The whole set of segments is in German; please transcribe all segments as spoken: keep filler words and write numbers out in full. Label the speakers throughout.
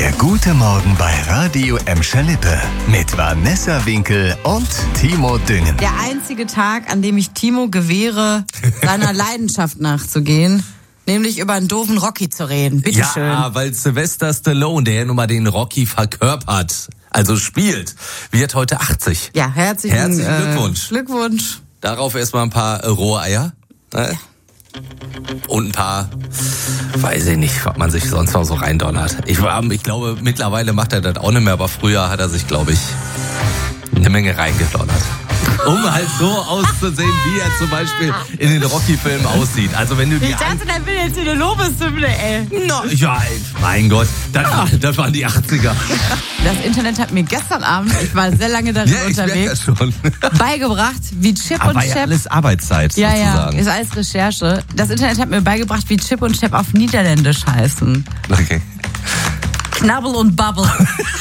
Speaker 1: Der gute Morgen bei Radio Emscher Lippe mit Vanessa Winkel und Timo Düngen.
Speaker 2: Der einzige Tag, an dem ich Timo gewähre, seiner Leidenschaft nachzugehen, nämlich über einen doofen Rocky zu reden. Bitte schön.
Speaker 3: Ja, weil Sylvester Stallone, der ja nun mal den Rocky verkörpert, also spielt, wird heute achtzig.
Speaker 2: Ja, herzlichen,
Speaker 3: Herzlichen Glückwunsch.
Speaker 2: Äh, Glückwunsch.
Speaker 3: Darauf erstmal ein paar rohe Eier. Ne? Und ein paar, weiß ich nicht, was man sich sonst noch so reindonnert. Ich, ich glaube, mittlerweile macht er das auch nicht mehr, aber früher hat er sich, glaube ich, eine Menge reingedonnert. Um halt so auszusehen, wie er zum Beispiel in den Rocky-Filmen aussieht. Also wenn du die
Speaker 2: Ich dachte, der will jetzt hier eine Lobeshymne, ey.
Speaker 3: No, ja, ey, mein Gott, das,
Speaker 2: Ja.
Speaker 3: war, das waren die achtziger.
Speaker 2: Das Internet hat mir gestern Abend, ich war sehr lange darin
Speaker 3: Ja, ich merke
Speaker 2: unterwegs,
Speaker 3: das schon.
Speaker 2: beigebracht, wie Chip
Speaker 3: Aber
Speaker 2: und
Speaker 3: ja
Speaker 2: Chap...
Speaker 3: alles Arbeitszeit
Speaker 2: Ja, ja,
Speaker 3: sozusagen.
Speaker 2: ist alles Recherche. Das Internet hat mir beigebracht, wie Chip und Chap auf Niederländisch heißen.
Speaker 3: Okay.
Speaker 2: Knabbel und Bubble.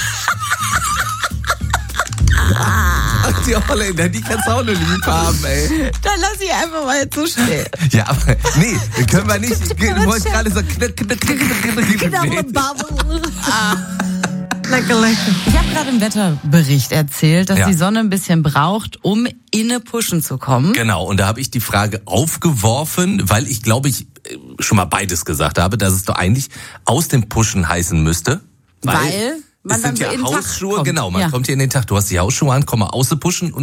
Speaker 3: Ach, die Holländer, die kannst du auch nur lieb haben, ey.
Speaker 2: Dann lass ich einfach mal jetzt so stehen.
Speaker 3: Ja, aber nee, können wir nicht. Du wolltest gerade so knick, knick, knick, knick, knick,
Speaker 2: Knabbel
Speaker 3: knick.
Speaker 2: und Bubble. Ah. Lecker, lecker. Ich habe gerade im Wetterbericht erzählt, dass
Speaker 3: Ja.
Speaker 2: die Sonne ein bisschen braucht, um inne pushen zu kommen.
Speaker 3: Genau, und da habe ich die Frage aufgeworfen, weil ich glaube, ich äh, schon mal beides gesagt habe, dass es doch eigentlich aus dem Pushen heißen müsste.
Speaker 2: Weil man
Speaker 3: es
Speaker 2: dann
Speaker 3: sind
Speaker 2: so
Speaker 3: ja
Speaker 2: in den Tag
Speaker 3: Hausschuhe,
Speaker 2: kommt.
Speaker 3: genau, man
Speaker 2: Ja.
Speaker 3: kommt hier in den Tag, du hast die Hausschuhe an, komm mal außen pushen und